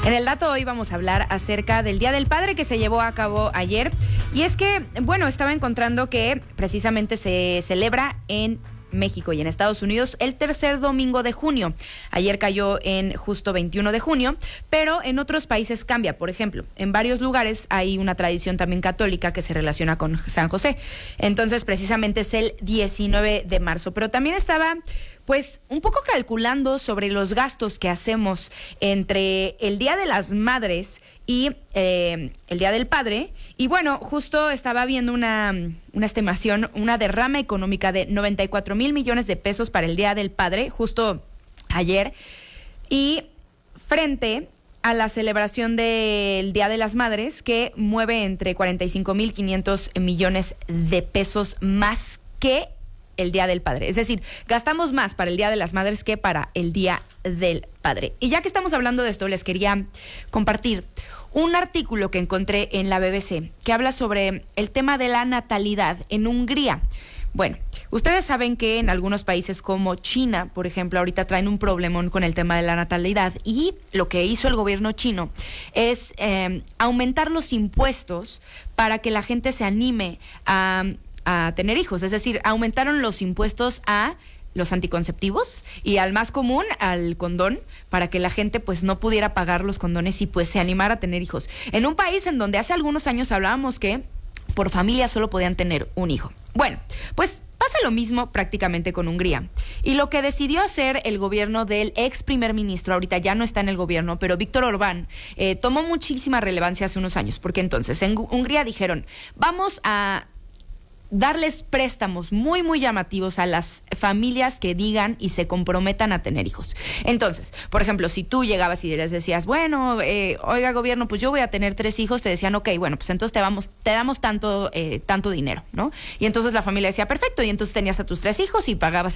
En el dato hoy vamos a hablar acerca del Día del Padre que se llevó a cabo ayer. Y es que, bueno, estaba encontrando que precisamente se celebra en México y en Estados Unidos el tercer domingo de junio. Ayer cayó en justo 21 de junio, pero en otros países cambia. Por ejemplo, en varios lugares hay una tradición también católica que se relaciona con San José. Entonces, precisamente es el 19 de marzo. Pero también estaba, pues, un poco calculando sobre los gastos que hacemos entre el Día de las Madres y el Día del Padre. Y bueno, justo estaba viendo una estimación, una derrama económica de 94 mil millones de pesos para el Día del Padre, justo ayer. Y frente a la celebración del Día de las Madres, que mueve entre 45.500 millones de pesos más que el Día del Padre. Es decir, gastamos más para el Día de las Madres que para el Día del Padre. Y ya que estamos hablando de esto, les quería compartir un artículo que encontré en la BBC que habla sobre el tema de la natalidad en Hungría. Bueno, ustedes saben que en algunos países como China, por ejemplo, ahorita traen un problemón con el tema de la natalidad, y lo que hizo el gobierno chino es aumentar los impuestos para que la gente se anime a tener hijos. Es decir, aumentaron los impuestos a los anticonceptivos y al más común, al condón, para que la gente pues no pudiera pagar los condones y pues se animara a tener hijos. En un país en donde hace algunos años hablábamos que por familia solo podían tener un hijo. Bueno, pues pasa lo mismo prácticamente con Hungría. Y lo que decidió hacer el gobierno del ex primer ministro, ahorita ya no está en el gobierno, pero Víctor Orbán, tomó muchísima relevancia hace unos años, porque entonces en Hungría dijeron, vamos a darles préstamos muy, muy llamativos a las familias que digan y se comprometan a tener hijos. Entonces, por ejemplo, si tú llegabas y les decías, bueno, oiga, gobierno, pues yo voy a tener 3 hijos, te decían, ok, bueno, pues entonces te damos tanto dinero, ¿no? Y entonces la familia decía, perfecto, y entonces tenías a tus 3 hijos y pagabas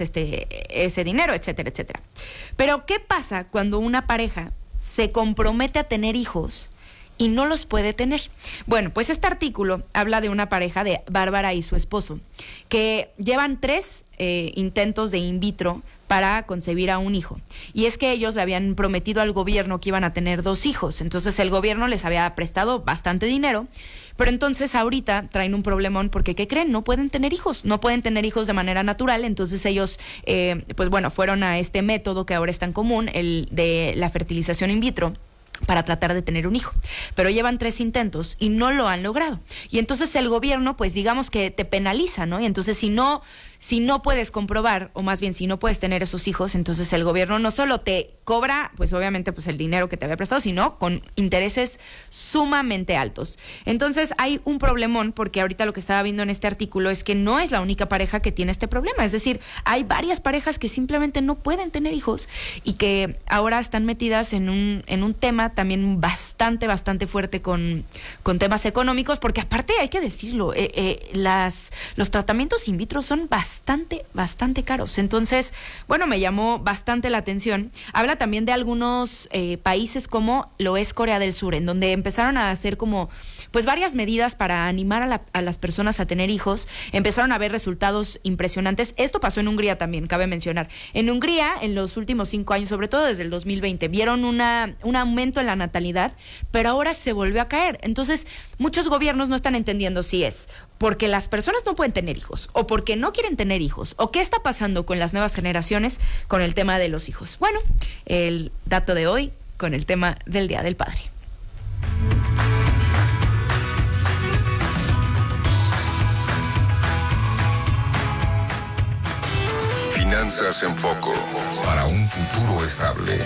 ese dinero, etcétera, etcétera. Pero, ¿qué pasa cuando una pareja se compromete a tener hijos y no los puede tener? Bueno, pues este artículo habla de una pareja, de Bárbara y su esposo, que llevan 3 intentos de in vitro para concebir a un hijo. Y es que ellos le habían prometido al gobierno que iban a tener 2 hijos. Entonces el gobierno les había prestado bastante dinero, pero entonces ahorita traen un problemón porque, ¿qué creen? No pueden tener hijos, no pueden tener hijos de manera natural. Entonces ellos, pues bueno, fueron a este método que ahora es tan común, el de la fertilización in vitro, para tratar de tener un hijo. Pero llevan 3 intentos y no lo han logrado. Y entonces el gobierno, pues digamos que te penaliza, ¿no? Y entonces si no puedes comprobar, o más bien si no puedes tener esos hijos, entonces el gobierno no solo te cobra, pues obviamente, pues el dinero que te había prestado, sino con intereses sumamente altos. Entonces hay un problemón, porque ahorita lo que estaba viendo en este artículo es que no es la única pareja que tiene este problema. Es decir, hay varias parejas que simplemente no pueden tener hijos y que ahora están metidas en un tema también bastante fuerte con temas económicos, porque aparte hay que decirlo, los tratamientos in vitro son bastante caros. Entonces, bueno, me llamó bastante la atención. Habla también de algunos países como lo es Corea del Sur, en donde empezaron a hacer como pues varias medidas para animar a las personas a tener hijos. Empezaron a ver resultados impresionantes. Esto pasó en Hungría también, cabe mencionar. En Hungría, en los últimos 5 años, sobre todo desde el 2020, vieron un aumento en la natalidad, pero ahora se volvió a caer. Entonces, muchos gobiernos no están entendiendo si es porque las personas no pueden tener hijos, o porque no quieren tener hijos, o qué está pasando con las nuevas generaciones con el tema de los hijos. Bueno, el dato de hoy con el tema del Día del Padre. Finanzas en Foco, para un futuro estable.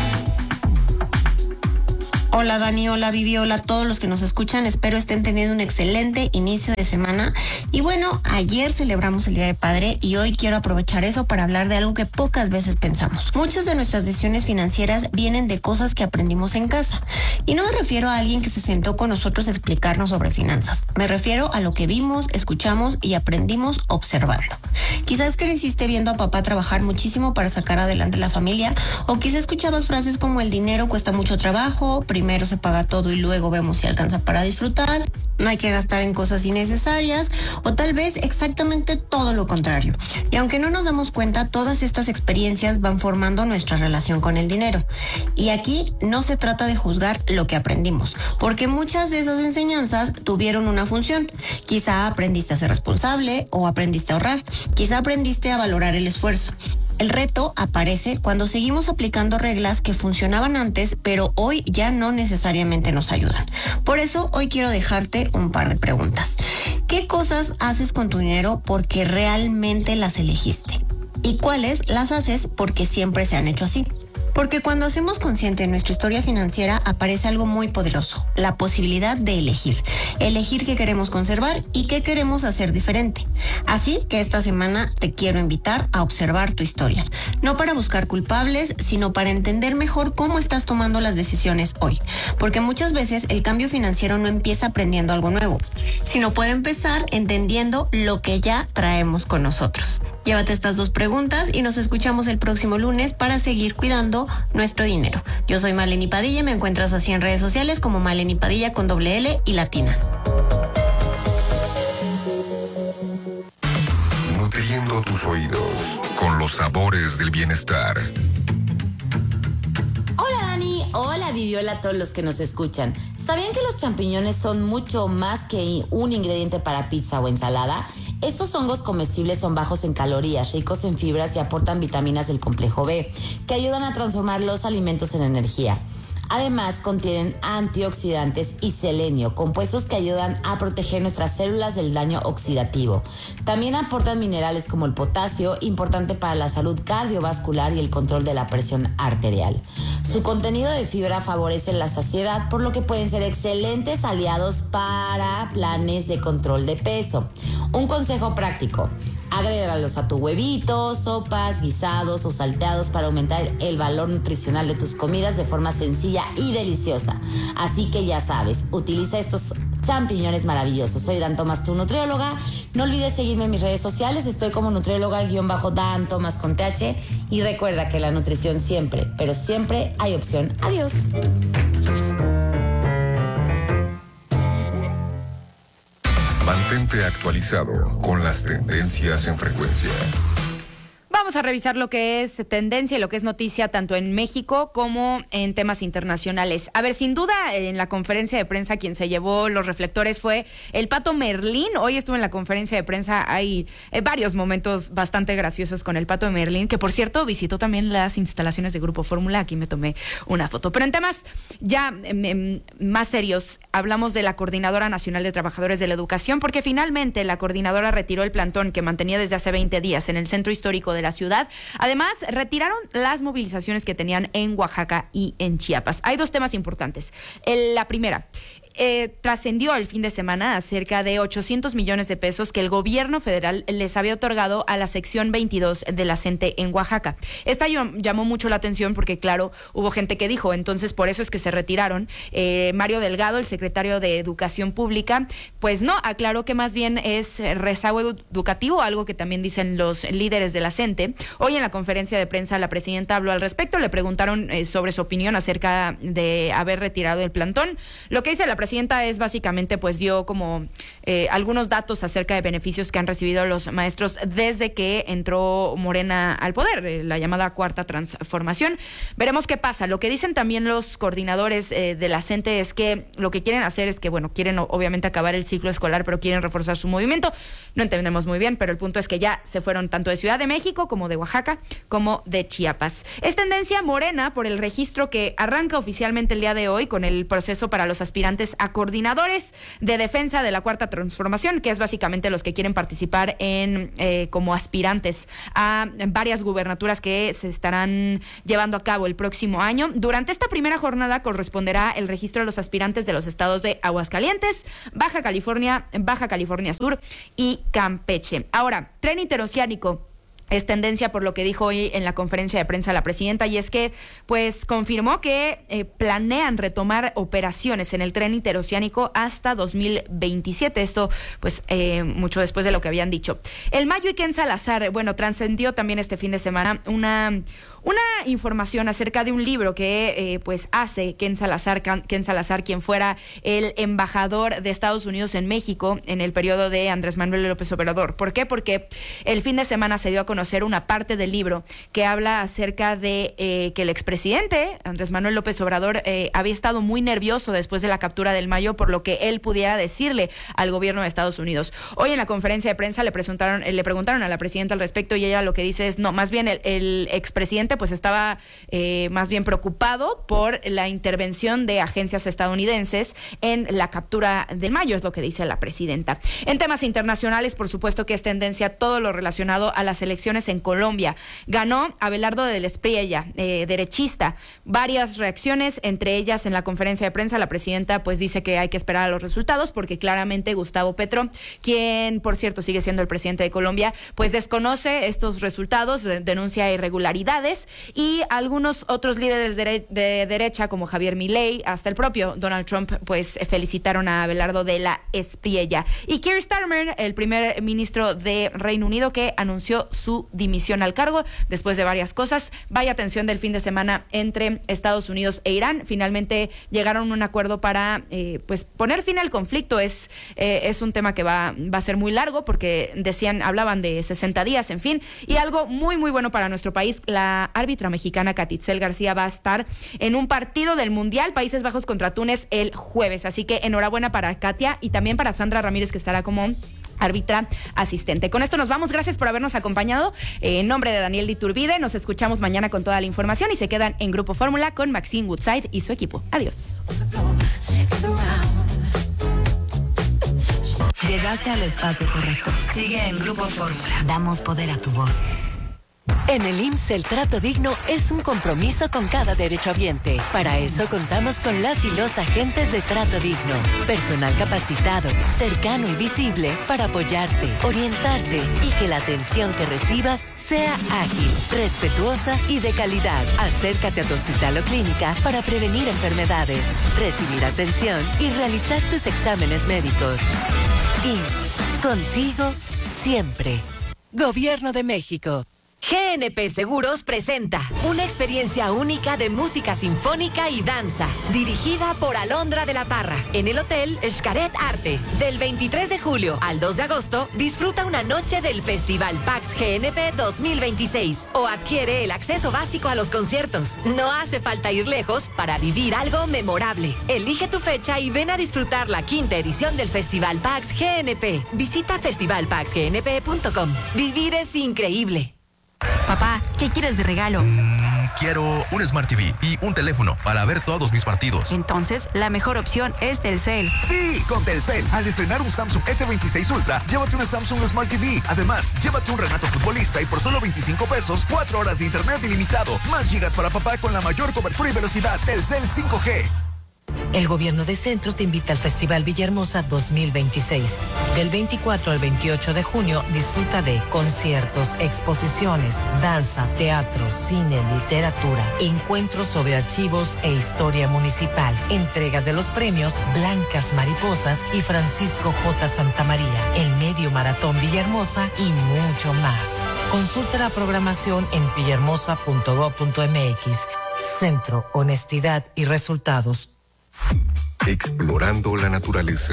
Hola Dani, hola Vivi, hola a todos los que nos escuchan. Espero estén teniendo un excelente inicio de semana. Y bueno, ayer celebramos el Día del Padre y hoy quiero aprovechar eso para hablar de algo que pocas veces pensamos. Muchas de nuestras decisiones financieras vienen de cosas que aprendimos en casa. Y no me refiero a alguien que se sentó con nosotros a explicarnos sobre finanzas. Me refiero a lo que vimos, escuchamos y aprendimos observando. Quizás creciste viendo a papá trabajar muchísimo para sacar adelante la familia, o quizás escuchabas frases como el dinero cuesta mucho trabajo, primero primero se paga todo y luego vemos si alcanza para disfrutar, no hay que gastar en cosas innecesarias o tal vez exactamente todo lo contrario. Y aunque no nos damos cuenta, todas estas experiencias van formando nuestra relación con el dinero. Y aquí no se trata de juzgar lo que aprendimos, porque muchas de esas enseñanzas tuvieron una función. Quizá aprendiste a ser responsable o aprendiste a ahorrar, quizá aprendiste a valorar el esfuerzo. El reto aparece cuando seguimos aplicando reglas que funcionaban antes, pero hoy ya no necesariamente nos ayudan. Por eso hoy quiero dejarte un par de preguntas. ¿Qué cosas haces con tu dinero porque realmente las elegiste? ¿Y cuáles las haces porque siempre se han hecho así? Porque cuando hacemos consciente de nuestra historia financiera aparece algo muy poderoso, la posibilidad de elegir. Elegir qué queremos conservar y qué queremos hacer diferente. Así que esta semana te quiero invitar a observar tu historia. No para buscar culpables, sino para entender mejor cómo estás tomando las decisiones hoy. Porque muchas veces el cambio financiero no empieza aprendiendo algo nuevo, sino puede empezar entendiendo lo que ya traemos con nosotros. Llévate estas 2 preguntas y nos escuchamos el próximo lunes para seguir cuidando nuestro dinero. Yo soy Maleni Padilla, me encuentras así en redes sociales como Maleni Padilla con doble L y latina. Nutriendo tus oídos con los sabores del bienestar. Hola Dani, hola Vivi, hola a todos los que nos escuchan. ¿Sabían que los champiñones son mucho más que un ingrediente para pizza o ensalada? Estos hongos comestibles son bajos en calorías, ricos en fibras y aportan vitaminas del complejo B, que ayudan a transformar los alimentos en energía. Además, contienen antioxidantes y selenio, compuestos que ayudan a proteger nuestras células del daño oxidativo. También aportan minerales como el potasio, importante para la salud cardiovascular y el control de la presión arterial. Su contenido de fibra favorece la saciedad, por lo que pueden ser excelentes aliados para planes de control de peso. Un consejo práctico: agrégalos a tu huevito, sopas, guisados o salteados para aumentar el valor nutricional de tus comidas de forma sencilla y deliciosa. Así que ya sabes, utiliza estos champiñones maravillosos. Soy Dan Tomás, tu nutrióloga. No olvides seguirme en mis redes sociales. Estoy como nutrióloga-Dan Tomás con TH. Y recuerda que la nutrición siempre, pero siempre hay opción. Adiós. Mantente actualizado con las tendencias en frecuencia. Vamos a revisar lo que es tendencia y lo que es noticia tanto en México como en temas internacionales. A ver, sin duda, en la conferencia de prensa quien se llevó los reflectores fue el Pato Merlín. Hoy estuve en la conferencia de prensa, hay varios momentos bastante graciosos con el Pato Merlín, que por cierto visitó también las instalaciones de Grupo Fórmula. Aquí me tomé una foto. Pero en temas ya más serios, hablamos de la Coordinadora Nacional de Trabajadores de la Educación, porque finalmente la coordinadora retiró el plantón que mantenía desde hace 20 días en el centro histórico de la ciudad. Además, retiraron las movilizaciones que tenían en Oaxaca y en Chiapas. Hay 2 temas importantes. La primera, trascendió el fin de semana acerca de 800 millones de pesos que el gobierno federal les había otorgado a la sección 22 de la CENTE en Oaxaca. Esta llamó mucho la atención porque, claro, hubo gente que dijo, entonces por eso es que se retiraron. Mario Delgado, el secretario de Educación Pública, pues no, aclaró que más bien es rezago educativo, algo que también dicen los líderes de la CENTE. Hoy en la conferencia de prensa la presidenta habló al respecto, le preguntaron sobre su opinión acerca de haber retirado el plantón. Lo que dice la presidenta es básicamente, pues dio como algunos datos acerca de beneficios que han recibido los maestros desde que entró Morena al poder, la llamada Cuarta Transformación. Veremos qué pasa. Lo que dicen también los coordinadores de la CENTE es que lo que quieren hacer es que, bueno, quieren obviamente acabar el ciclo escolar, pero quieren reforzar su movimiento. No entendemos muy bien, pero el punto es que ya se fueron tanto de Ciudad de México como de Oaxaca como de Chiapas. Es tendencia Morena por el registro que arranca oficialmente el día de hoy con el proceso para los aspirantes a coordinadores de defensa de la Cuarta Transformación, que es básicamente los que quieren participar en como aspirantes a varias gubernaturas que se estarán llevando a cabo el próximo año. Durante esta primera jornada corresponderá el registro de los aspirantes de los estados de Aguascalientes, Baja California Sur y Campeche. Ahora, tren interoceánico es tendencia por lo que dijo hoy en la conferencia de prensa la presidenta, y es que pues confirmó que planean retomar operaciones en el tren interoceánico hasta 2027. Esto pues mucho después de lo que habían dicho. El Mayo y Ken Salazar, bueno, trascendió también este fin de semana una información acerca de un libro que pues hace Ken Salazar, quien fuera el embajador de Estados Unidos en México en el periodo de Andrés Manuel López Obrador. ¿Por qué? Porque el fin de semana se dio a conocer una parte del libro que habla acerca de que el expresidente Andrés Manuel López Obrador había estado muy nervioso después de la captura del Mayo, por lo que él pudiera decirle al gobierno de Estados Unidos. Hoy en la conferencia de prensa le preguntaron a la presidenta al respecto, y ella lo que dice es, no, más bien el expresidente pues estaba más bien preocupado por la intervención de agencias estadounidenses en la captura del Mayo, es lo que dice la presidenta. En temas internacionales, por supuesto que es tendencia todo lo relacionado a las elecciones en Colombia. Ganó Abelardo del Espriella, derechista. Varias reacciones, entre ellas en la conferencia de prensa, la presidenta pues dice que hay que esperar a los resultados, porque claramente Gustavo Petro, quien por cierto sigue siendo el presidente de Colombia, pues desconoce estos resultados, denuncia irregularidades, y algunos otros líderes de derecha como Javier Milei, hasta el propio Donald Trump, pues felicitaron a Abelardo de la Espriella. Y Keir Starmer, el primer ministro de Reino Unido, que anunció su dimisión al cargo después de varias cosas. Vaya tensión del fin de semana entre Estados Unidos e Irán. Finalmente llegaron a un acuerdo para pues poner fin al conflicto. Es un tema que va a ser muy largo, porque hablaban de 60 días, en fin. Y algo muy, muy bueno para nuestro país, la árbitra mexicana Katitzel García va a estar en un partido del Mundial Países Bajos contra Túnez el jueves. Así que enhorabuena para Katia y también para Sandra Ramírez, que estará como árbitra asistente. Con esto nos vamos. Gracias por habernos acompañado. En nombre de Daniel Diturbide, nos escuchamos mañana con toda la información y se quedan en Grupo Fórmula con Maxine Woodside y su equipo. Adiós. Llegaste al espacio correcto. Sigue en Grupo Fórmula. Damos poder a tu voz. En el IMSS, el trato digno es un compromiso con cada derechohabiente. Para eso contamos con las y los agentes de trato digno. Personal capacitado, cercano y visible para apoyarte, orientarte y que la atención que recibas sea ágil, respetuosa y de calidad. Acércate a tu hospital o clínica para prevenir enfermedades, recibir atención y realizar tus exámenes médicos. IMSS, contigo siempre. Gobierno de México. GNP Seguros presenta una experiencia única de música sinfónica y danza, dirigida por Alondra de la Parra, en el Hotel Xcaret Arte. Del 23 de julio al 2 de agosto, disfruta una noche del Festival Pax GNP 2026 o adquiere el acceso básico a los conciertos. No hace falta ir lejos para vivir algo memorable. Elige tu fecha y ven a disfrutar la 5ª edición del Festival Pax GNP. Visita festivalpaxgnp.com. Vivir es increíble. Papá, ¿qué quieres de regalo? Quiero un Smart TV y un teléfono para ver todos mis partidos. Entonces, la mejor opción es Telcel. Sí, con Telcel. Al estrenar un Samsung S26 Ultra, llévate una Samsung Smart TV. Además, llévate un Renato futbolista y por solo 25 pesos, 4 horas de internet ilimitado. Más gigas para papá con la mayor cobertura y velocidad. Telcel 5G. El Gobierno de Centro te invita al Festival Villahermosa 2026. Del 24 al 28 de junio disfruta de conciertos, exposiciones, danza, teatro, cine, literatura, encuentros sobre archivos e historia municipal, entrega de los premios Blancas Mariposas y Francisco J. Santamaría, el Medio Maratón Villahermosa y mucho más. Consulta la programación en villahermosa.gov.mx. Centro, Honestidad y Resultados. Explorando la naturaleza.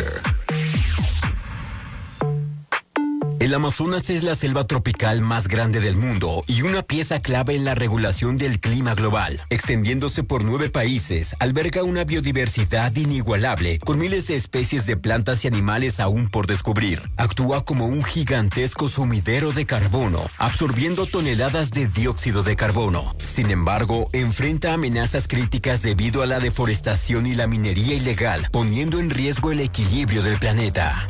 El Amazonas es la selva tropical más grande del mundo y una pieza clave en la regulación del clima global. Extendiéndose por 9 países, alberga una biodiversidad inigualable, con miles de especies de plantas y animales aún por descubrir. Actúa como un gigantesco sumidero de carbono, absorbiendo toneladas de dióxido de carbono. Sin embargo, enfrenta amenazas críticas debido a la deforestación y la minería ilegal, poniendo en riesgo el equilibrio del planeta.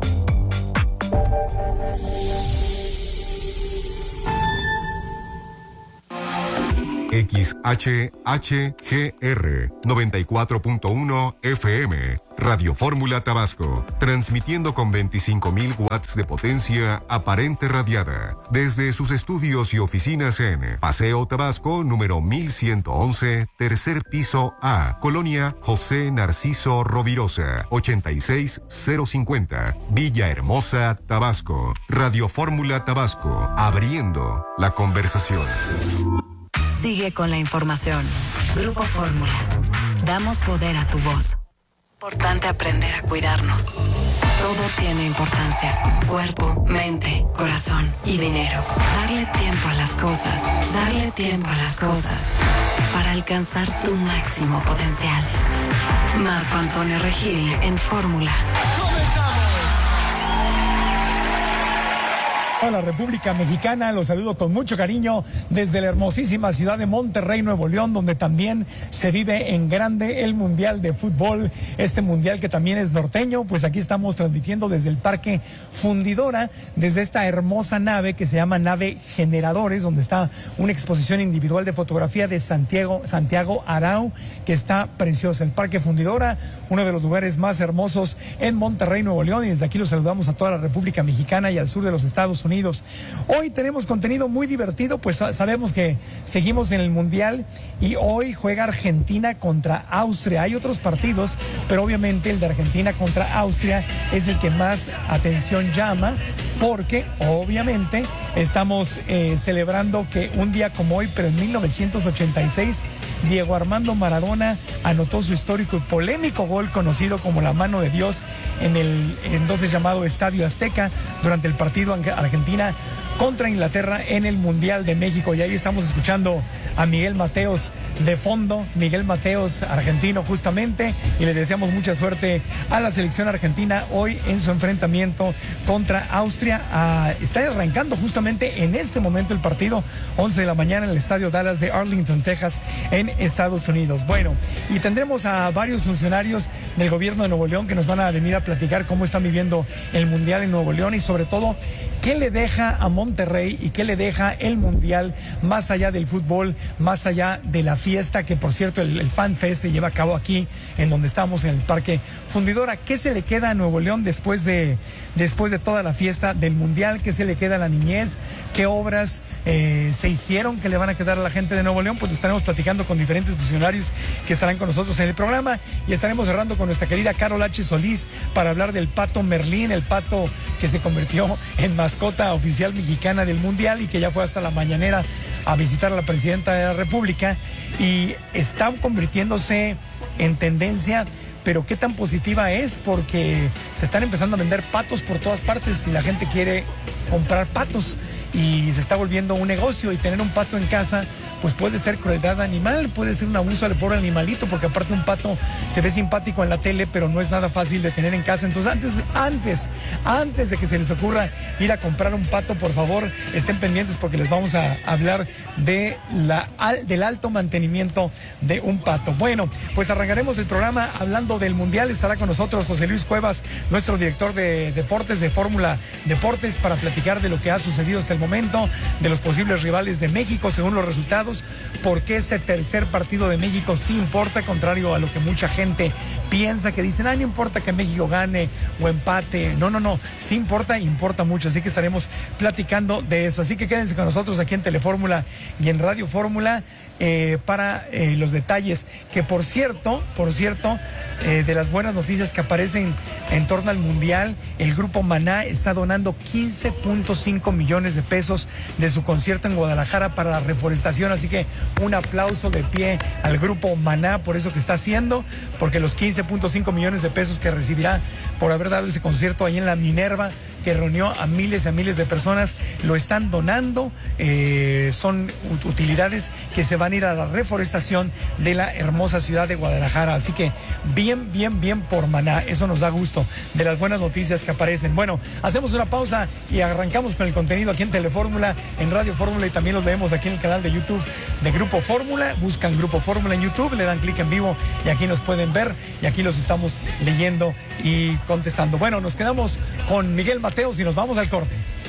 XHHGR 94.1 FM, Radio Fórmula Tabasco, transmitiendo con 25.000 watts de potencia aparente radiada, desde sus estudios y oficinas en Paseo Tabasco, número 1111, tercer piso A, Colonia José Narciso Rovirosa, 86050, Villahermosa, Tabasco. Radio Fórmula Tabasco, abriendo la conversación. Sigue con la información. Grupo Fórmula. Damos poder a tu voz. Importante aprender a cuidarnos. Todo tiene importancia. Cuerpo, mente, corazón y dinero. Darle tiempo a las cosas. Darle tiempo a las cosas. Para alcanzar tu máximo potencial. Marco Antonio Regil en Fórmula. Hola República Mexicana, los saludo con mucho cariño desde la hermosísima ciudad de Monterrey, Nuevo León, donde también se vive en grande el Mundial de Fútbol, este Mundial que también es norteño. Pues aquí estamos transmitiendo desde el Parque Fundidora, desde esta hermosa nave que se llama Nave Generadores, donde está una exposición individual de fotografía de Santiago Arau, que está preciosa. El Parque Fundidora, uno de los lugares más hermosos en Monterrey, Nuevo León, y desde aquí los saludamos a toda la República Mexicana y al sur de los Estados Unidos. Hoy tenemos contenido muy divertido, pues sabemos que seguimos en el Mundial y hoy juega Argentina contra Austria. Hay otros partidos, pero obviamente el de Argentina contra Austria es el que más atención llama, porque obviamente estamos celebrando que un día como hoy, pero en 1986, Diego Armando Maradona anotó su histórico y polémico gol conocido como la mano de Dios en el entonces llamado Estadio Azteca durante el partido Argentina contra Inglaterra en el Mundial de México. Y ahí estamos escuchando a Miguel Mateos de fondo, Miguel Mateos, argentino justamente, y le deseamos mucha suerte a la selección argentina hoy en su enfrentamiento contra Austria. Está arrancando justamente en este momento el partido, 11 de la mañana en el Estadio Dallas de Arlington, Texas, en Estados Unidos. Bueno, y tendremos a varios funcionarios del gobierno de Nuevo León que nos van a venir a platicar cómo están viviendo el Mundial en Nuevo León y sobre todo qué le deja a Monterrey y qué le deja el Mundial más allá del fútbol, más allá de la fiesta, que por cierto el Fan Fest se lleva a cabo aquí en donde estamos en el Parque Fundidora. ¿Qué se le queda a Nuevo León después de toda la fiesta del Mundial? ¿Qué se le queda a la niñez? ¿Qué obras se hicieron que le van a quedar a la gente de Nuevo León? Pues estaremos platicando con diferentes funcionarios que estarán con nosotros en el programa y estaremos cerrando con nuestra querida Carol H. Solís para hablar del pato Merlín, el pato que se convirtió en mascota oficial mexicana del Mundial y que ya fue hasta la mañanera a visitar a la presidenta de la República y está convirtiéndose en tendencia. Pero qué tan positiva es, porque se están empezando a vender patos por todas partes y la gente quiere comprar patos y se está volviendo un negocio, y tener un pato en casa pues puede ser crueldad animal, puede ser un abuso al pobre animalito, porque aparte un pato se ve simpático en la tele, pero no es nada fácil de tener en casa. Entonces antes de que se les ocurra ir a comprar un pato, por favor, estén pendientes porque les vamos a hablar del alto mantenimiento de un pato. Bueno, pues arrancaremos el programa hablando del Mundial. Estará con nosotros José Luis Cuevas, nuestro director de deportes de Fórmula Deportes, para platicar de lo que ha sucedido hasta el momento, de los posibles rivales de México según los resultados, porque este tercer partido de México sí importa, contrario a lo que mucha gente piensa, que dicen, no importa que México gane o empate. No, sí importa mucho, así que estaremos platicando de eso. Así que quédense con nosotros aquí en Telefórmula y en Radio Fórmula para los detalles, que por cierto, de las buenas noticias que aparecen en torno al Mundial, el grupo Maná está donando 15.5 millones de pesos de su concierto en Guadalajara para la reforestación, así que un aplauso de pie al grupo Maná por eso que está haciendo, porque los 15.5 millones de pesos que recibirá por haber dado ese concierto ahí en la Minerva, que reunió a miles y a miles de personas, lo están donando. Son utilidades que se van a ir a la reforestación de la hermosa ciudad de Guadalajara. Así que bien por Maná. Eso nos da gusto, de las buenas noticias que aparecen. Bueno, hacemos una pausa y arrancamos con el contenido aquí en Telefórmula, en Radio Fórmula, y también los leemos aquí en el canal de YouTube de Grupo Fórmula. Buscan Grupo Fórmula en YouTube, le dan clic en vivo y aquí nos pueden ver, y aquí los estamos leyendo y contestando. Bueno, nos quedamos con Miguel Mateos y nos vamos al corte.